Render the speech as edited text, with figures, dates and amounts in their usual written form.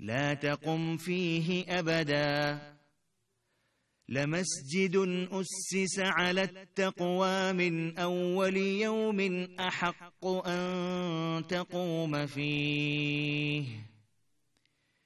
لا تقم فيه أبدا. لمسجد أسس على التقوى من أول يوم أحق أن تقوم فيه